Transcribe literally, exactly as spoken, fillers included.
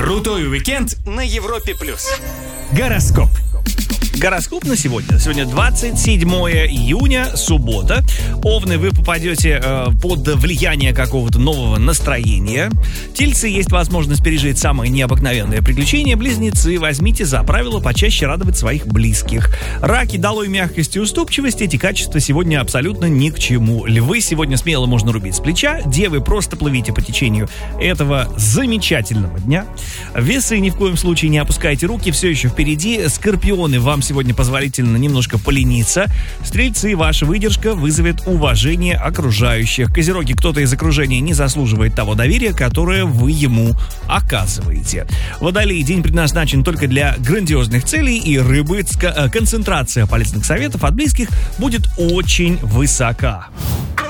Крутой уикенд на Европе плюс. Гороскоп. Гороскоп на сегодня. Сегодня двадцать седьмое июня, суббота. Овны, вы попадете э, под влияние какого-то нового настроения. Тельцы, есть возможность пережить самые необыкновенные приключения. Близнецы, возьмите за правило почаще радовать своих близких. Раки, долой мягкость и уступчивость. Эти качества сегодня абсолютно ни к чему. Львы, сегодня смело можно рубить с плеча. Девы, просто плывите по течению этого замечательного дня. Весы, ни в коем случае не опускайте руки, все еще впереди. Скорпионы, вам сегодня позволительно немножко полениться. Стрельцы, ваша выдержка вызовет уважение окружающих. Козероги, кто-то из окружения не заслуживает того доверия, которое вы ему оказываете. Водолей, день предназначен только для грандиозных целей, и рыбы, концентрация полезных советов от близких будет очень высока.